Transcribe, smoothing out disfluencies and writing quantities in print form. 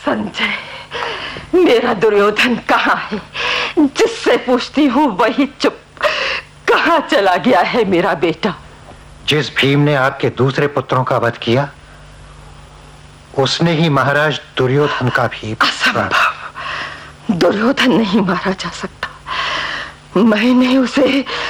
संजय, मेरा दुर्योधन कहाँ है? जिससे पूछती हूँ वही चुप। कहाँ चला गया है मेरा बेटा? जिस भीम ने आपके दूसरे पुत्रों का वध किया, उसने ही महाराज दुर्योधन का भी। असंभव, दुर्योधन नहीं मारा जा सकता। मैंने उसे